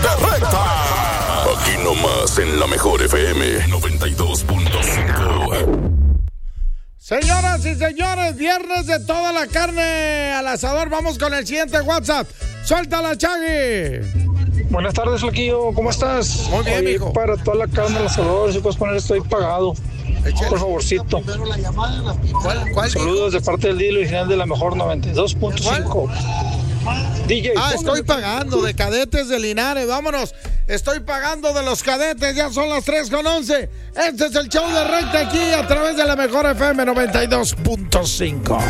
de recta. Aquí nomás en la mejor FM 92.5. Señoras y señores, viernes de toda la carne al asador. Vamos con el siguiente WhatsApp. Suéltala, Chagui. Buenas tardes, Flaquillo. ¿Cómo estás? Muy bien, mijo. Para toda la carne al asador, si puedes poner estoy pagado. Échale. Por favorcito. ¿Cuál Saludos de parte del dealer original de la mejor 92.5. DJ. Estoy pagando de Cadetes de Linares. Vámonos. Estoy pagando de los Cadetes. Ya son las 3:11. Este es el show de recta aquí a través de la mejor FM 92.5.